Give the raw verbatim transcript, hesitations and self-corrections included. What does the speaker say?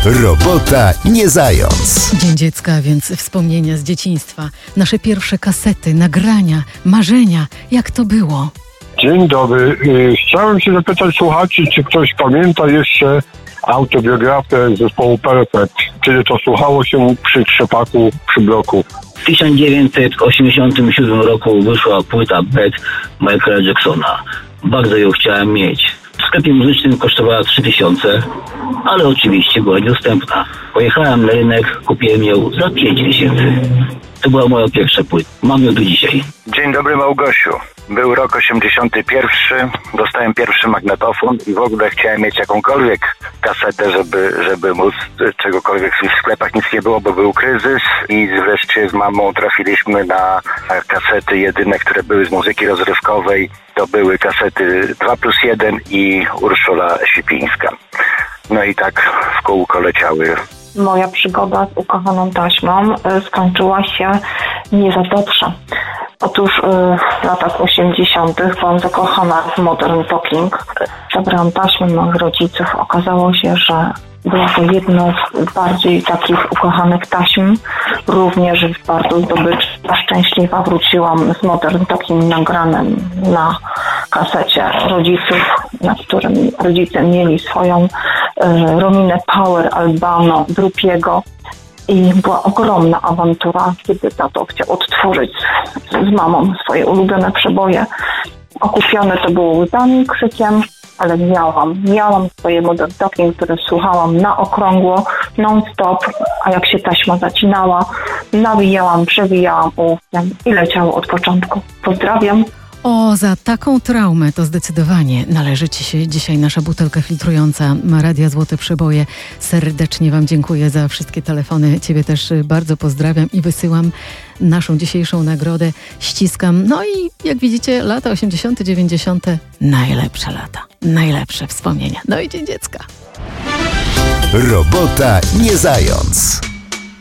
Robota nie zając. Dzień dziecka, więc wspomnienia z dzieciństwa. Nasze pierwsze kasety, nagrania, marzenia. Jak to było? Dzień dobry. Chciałem się zapytać słuchaczy, czy ktoś pamięta jeszcze autobiografię zespołu Perfect, kiedy to słuchało się przy trzepaku, przy bloku. W tysiąc dziewięćset osiemdziesiątym siódmym roku wyszła płyta Bad Michaela Jacksona. Bardzo ją chciałem mieć. W sklepie muzycznym kosztowała trzy tysiące, ale oczywiście była niedostępna. Pojechałem na rynek, kupiłem ją za pięć tysięcy. To była moja pierwsza płyta. Mam ją do dzisiaj. Dzień dobry, Małgosiu. Był rok osiemdziesiąty pierwszy, dostałem pierwszy magnetofon i w ogóle chciałem mieć jakąkolwiek kasetę, żeby, żeby móc czegokolwiek w sklepach, nic nie było, bo był kryzys i wreszcie z mamą trafiliśmy na kasety jedyne, które były z muzyki rozrywkowej. To były kasety dwa plus jeden i Urszula Sipińska. No i tak w kółko leciały. Moja przygoda z ukochaną taśmą skończyła się nie za dobrze. Otóż w latach osiemdziesiątych byłam zakochana w Modern Talking. Zabrałam taśmę moich rodziców. Okazało się, że była to jedna z bardziej takich ukochanych taśm. Również bardzo zdobyczna, szczęśliwa wróciłam z Modern Talking nagranym na kasecie rodziców, na którym rodzice mieli swoją y, Rominę Power Albano Drupiego. I była ogromna awantura, kiedy tato chciał odtworzyć z mamą swoje ulubione przeboje. Okupione to było łzami, krzykiem, ale miałam, miałam swoje Modern Talking, które słuchałam na okrągło, non-stop, a jak się taśma zacinała, nawijałam, przewijałam ołówkiem i leciało od początku. Pozdrawiam. O, za taką traumę to zdecydowanie należy Ci się dzisiaj nasza butelka filtrująca Radia Złote Przeboje. Serdecznie Wam dziękuję za wszystkie telefony. Ciebie też bardzo pozdrawiam i wysyłam naszą dzisiejszą nagrodę. Ściskam. No i jak widzicie, lata osiemdziesiąte, dziewięćdziesiąte najlepsze lata. Najlepsze wspomnienia. No i Dzień Dziecka. Robota nie zając.